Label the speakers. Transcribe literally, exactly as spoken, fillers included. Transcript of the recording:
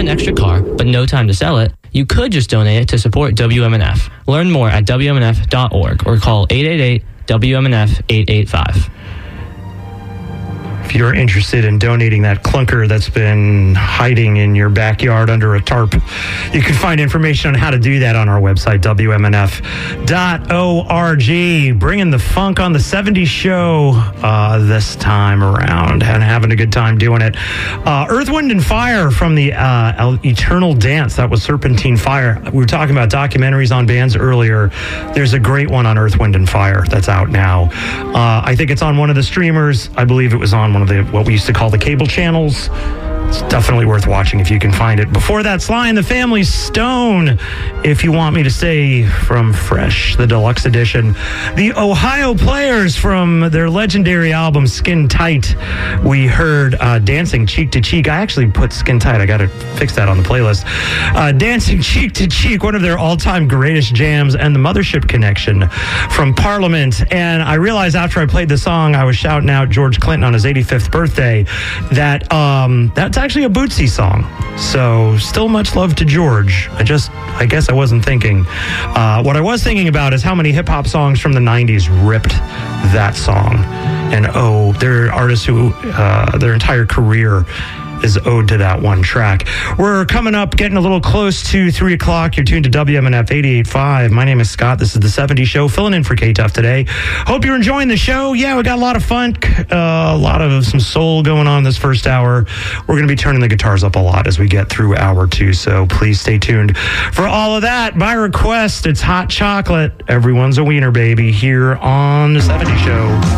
Speaker 1: an extra car, but no time to sell it, you could just donate it to support W M N F. Learn more at W M N F dot org or call eight eight eight W M N F eight eight five.
Speaker 2: If you're interested in donating that clunker that's been hiding in your backyard under a tarp, you can find information on how to do that on our website, W M N F dot org. Bringing the funk on the seventies show uh, this time around and having a good time doing it. Uh, Earth, Wind, and Fire from the uh, Eternal Dance. That was Serpentine Fire. We were talking about documentaries on bands earlier. There's a great one on Earth, Wind, and Fire that's out now. Uh, I think it's on one of the streamers. I believe it was on one of the what we used to call the cable channels. It's definitely worth watching if you can find it. Before that, Sly and the Family Stone, If You Want Me to Stay, from Fresh, the deluxe edition. The Ohio Players from their legendary album Skin Tight. We heard uh, Dancing Cheek to Cheek. I actually put Skin Tight. I got to fix that on the playlist. Uh, Dancing Cheek to Cheek, one of their all-time greatest jams, and the Mothership Connection from Parliament. And I realized after I played the song, I was shouting out George Clinton on his eighty-fifth birthday, that um, that's actually a Bootsy song. So still much love to George. I just, I guess I wasn't thinking. Uh, what I was thinking about is how many hip-hop songs from the nineties ripped that song. And oh, there are artists who, uh, their entire career is owed to that one track. We're coming up, getting a little close to three o'clock. You're tuned to W M N F eighty-eight point five. My name is Scott. This is the seventies show, filling in for K-Tuff today. Hope you're enjoying the show. Yeah, we got a lot of funk, uh, a lot of some soul going on this first hour. We're going to be turning the guitars up a lot as we get through hour two, so please stay tuned for all of that. By request, it's Hot Chocolate. Everyone's a wiener baby here on the seventies show.